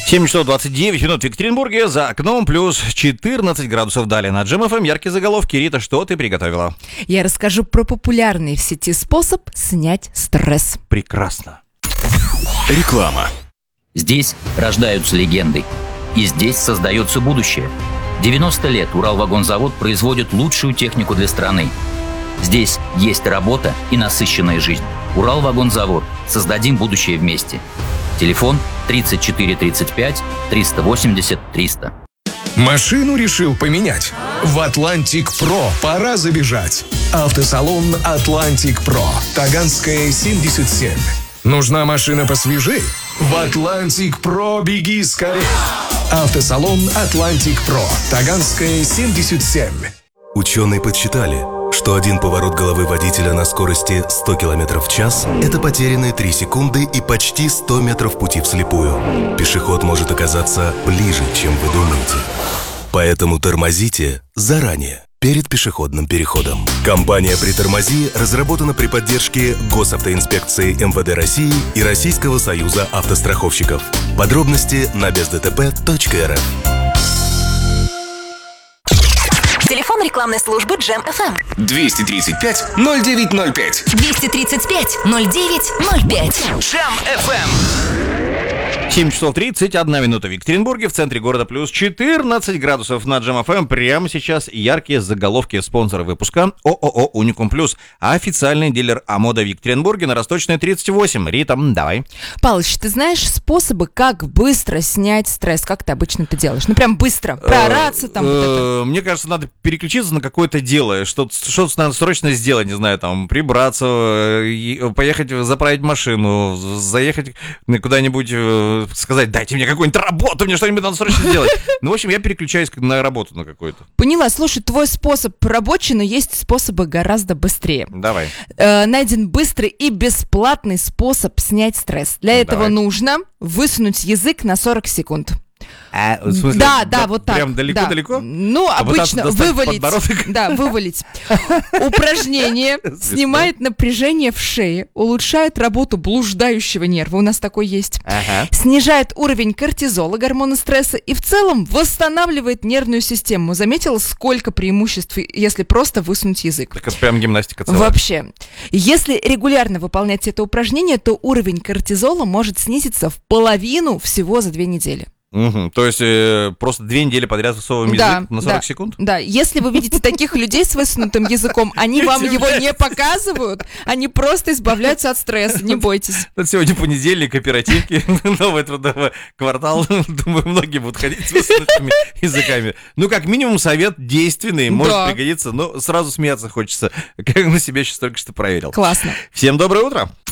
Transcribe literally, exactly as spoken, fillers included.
семь часов двадцать девять минут в Екатеринбурге, за окном плюс четырнадцать градусов. Далее на Джем эф эм яркие заголовки. Рита, что ты приготовила? Я расскажу про популярный в сети способ снять стресс. Прекрасно. Реклама. Здесь рождаются легенды. И здесь создается будущее. девяносто лет Уралвагонзавод производит лучшую технику для страны. Здесь есть работа и насыщенная жизнь. Уралвагонзавод. Создадим будущее вместе. Телефон тридцать четыре тридцать пять триста восемьдесят триста. Машину решил поменять? В Атлантик Про пора забежать. Автосалон Атлантик Про. Таганская, семьдесят семь. Нужна машина посвежей? В Атлантик Про беги скорей. Автосалон Атлантик Про. Таганская, семьдесят семь. Ученые подсчитали, что один поворот головы водителя на скорости сто километров в час – это потерянные три секунды и почти сто метров пути вслепую. Пешеход может оказаться ближе, чем вы думаете. Поэтому тормозите заранее, перед пешеходным переходом. Компания «Притормози» разработана при поддержке Госавтоинспекции эм вэ дэ России и Российского союза автостраховщиков. Подробности на без дэ тэ пэ точка эр эф. Телефон рекламной службы Джем эф эм. двести тридцать пять ноль девять ноль пять. двести тридцать пять ноль девять ноль пять. Джем эф эм. семь часов тридцать одна минута в Екатеринбурге, в центре города плюс четырнадцать градусов на Джем эф эм. Прямо сейчас яркие заголовки спонсора выпуска ООО «Уникум Плюс», официальный дилер Амода в Екатеринбурге на Росточной тридцать восемь. Рита, давай. Палыч, ты знаешь способы, как быстро снять стресс? Как ты обычно это делаешь? Ну, прям быстро, проораться там. Вот это. Мне кажется, надо переключиться на какое-то дело, что-то, что-то надо срочно сделать, не знаю, там, прибраться, поехать заправить машину, заехать куда-нибудь, сказать, дайте мне какую-нибудь работу, мне что-нибудь надо срочно сделать. Ну, в общем, я переключаюсь на работу на какую-то. Поняла. Слушай, твой способ рабочий, но есть способы гораздо быстрее. Давай. Э, найден быстрый и бесплатный способ снять стресс. Для этого Давай. нужно высунуть язык на сорок секунд. А, в смысле, Да, да, вот так. Прям далеко-далеко? Да. Ну, Попытаться обычно достать вывалить. подбородок? Да, вывалить. Упражнение снимает напряжение в шее, улучшает работу блуждающего нерва, у нас такой есть, Ага. снижает уровень кортизола, гормона стресса, и в целом восстанавливает нервную систему. Заметила, сколько преимуществ, если просто высунуть язык? Так это прям гимнастика целая. Вообще. Если регулярно выполнять это упражнение, то уровень кортизола может снизиться в половину всего за две недели. Угу. То есть э, просто две недели подряд высовываем Да, язык на сорок да, секунд? Да, если вы видите таких людей с высунутым языком, они вам его не показывают, они просто избавляются от стресса, не бойтесь. Вот сегодня понедельник, оперативки, новый трудовой квартал. Думаю, многие будут ходить с высунутыми языками. Ну, как минимум, совет действенный, может Да. пригодиться, но сразу смеяться хочется, как на себя сейчас только что проверил. Классно. Всем доброе утро!